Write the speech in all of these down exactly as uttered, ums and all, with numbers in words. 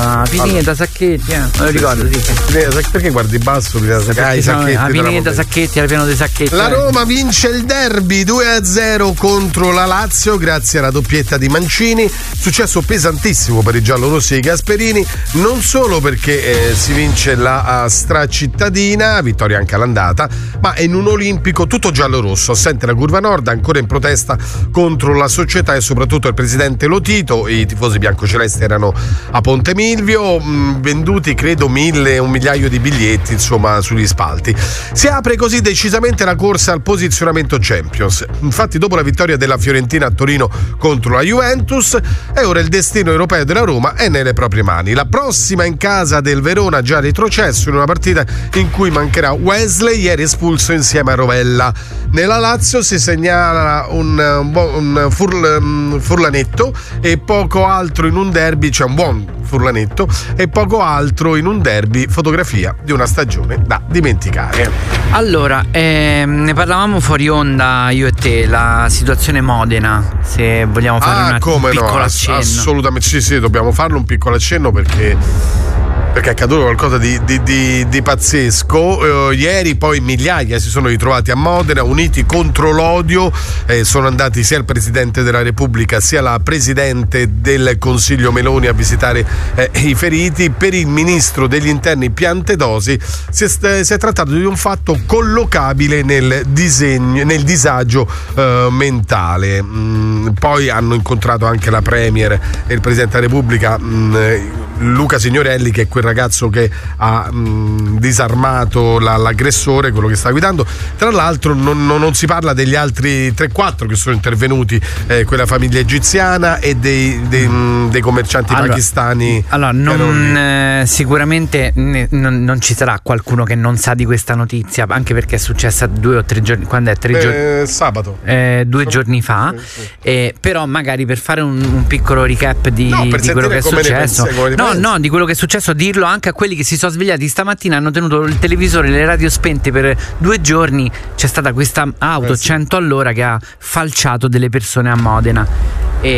La Pineta Sacchetti, eh. Non lo ricordo, sì. sì. Perché guardi basso? Ah, i Sacchetti. La Pineta Sacchetti, era pieno dei Sacchetti. La Roma vince il derby due a zero contro la Lazio grazie alla doppietta di Mancini. Successo pesantissimo per i giallorossi e i Gasperini, non solo perché eh, si vince la uh, stracittadina, vittoria anche all'andata, ma è in un olimpico tutto giallorosso, assente la curva nord, ancora in protesta contro la società e soprattutto il presidente Lotito. I tifosi biancocelesti erano a Ponte Milvio, mh, venduti credo mille, un migliaio di biglietti insomma sugli spalti. Si apre così decisamente la corsa al posizionamento Champions. Infatti dopo la vittoria della Fiorentina a Torino contro la Juventus e ora il destino europeo della Roma è nelle proprie mani. La prossima in casa del Verona, già retrocesso in una partita in cui mancherà Wesley, ieri espulso insieme a Rovella. Nella Lazio si segnala un, un, un furl, furlanetto e poco altro in un derby, c'è cioè un buon furlanetto e poco altro in un derby, fotografia di una stagione da dimenticare. Allora, ehm, ne parlavamo fuori onda io e te, la situazione Modena, se vogliamo fare ah, una, come un piccolo no, accenno. Assolutamente sì, sì, dobbiamo farlo un piccolo accenno perché perché è accaduto qualcosa di, di, di, di pazzesco. Uh, ieri poi migliaia si sono ritrovati a Modena uniti contro l'odio, eh, sono andati sia il Presidente della Repubblica sia la Presidente del Consiglio Meloni a visitare eh, i feriti. Per il Ministro degli Interni Piantedosi si è, si è trattato di un fatto collocabile nel disegno, nel disagio uh, mentale. Mm, poi hanno incontrato anche la Premier e il Presidente della Repubblica, mm, Luca Signorelli, che è quel ragazzo che ha mh, disarmato la, l'aggressore, quello che sta guidando. Tra l'altro non, non, non si parla degli altri tre quattro che sono intervenuti, eh, quella famiglia egiziana e dei, dei, mh, dei commercianti allora, pakistani. Allora non, eh, sicuramente ne, non, non ci sarà qualcuno che non sa di questa notizia, anche perché è successa due o tre giorni, quando è tre eh, giorni? Sabato. Eh, due giorni fa, sì, sì. Eh, però magari per fare un, un piccolo recap di, no, di quello che è successo, pensi, no, no, di quello che è successo, dirlo anche a quelli che si sono svegliati stamattina, hanno tenuto il televisore e le radio spente per due giorni. C'è stata questa auto eh sì. cento all'ora che ha falciato delle persone a Modena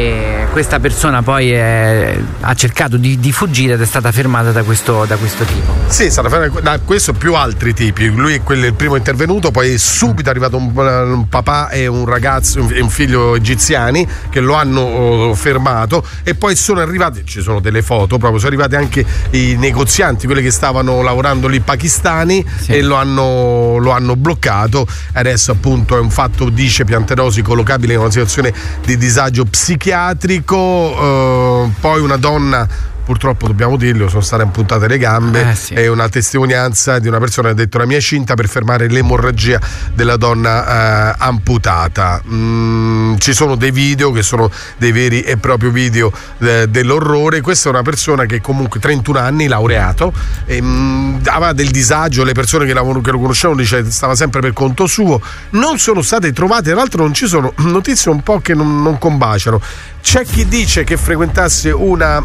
e questa persona poi è, ha cercato di, di fuggire ed è stata fermata da questo, da questo tipo. Sì, è stata fermata da questo più altri tipi. Lui è quello il primo intervenuto, poi è subito arrivato un, un papà e un ragazzo e un figlio egiziani che lo hanno oh, fermato e poi sono arrivati, ci sono delle foto proprio, sono arrivati anche i negozianti, quelli che stavano lavorando lì pakistani, sì. e lo hanno, lo hanno bloccato. Adesso appunto è un fatto, dice Piantedosi, collocabile in una situazione di disagio psichiatrico. Uh, poi una donna, purtroppo dobbiamo dirlo, sono state amputate le gambe, eh sì. è una testimonianza di una persona che ha detto: la mia cinta per fermare l'emorragia della donna eh, amputata. Mm, ci sono dei video che sono dei veri e propri video eh, dell'orrore. Questa è una persona che comunque trentuno anni, laureato, e, mm, aveva del disagio, le persone che, lavoro, che lo conoscevano dice stava sempre per conto suo, non sono state trovate, tra l'altro non ci sono notizie un po' che non, non combaciano. C'è chi dice che frequentasse una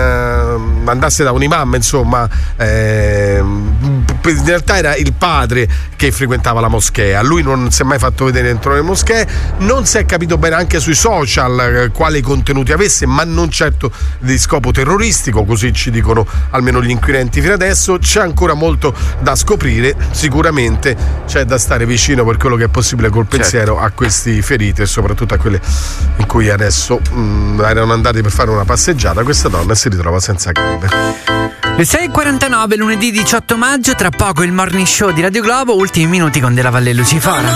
mh, andasse da un imam, insomma, eh, in realtà era il padre che frequentava la moschea, lui non si è mai fatto vedere dentro le moschee, non si è capito bene anche sui social eh, quali contenuti avesse, ma non certo di scopo terroristico, così ci dicono almeno gli inquirenti fino adesso. C'è ancora molto da scoprire, sicuramente c'è da stare vicino per quello che è possibile col pensiero, certo, a questi feriti e soprattutto a quelle in cui adesso mh, erano andati per fare una passeggiata. Questa donna si ritrova senza gambe. Le sei e quarantanove, lunedì diciotto maggio, tra poco il morning show di Radio Globo, ultimi minuti con Della Valle e Lucifora.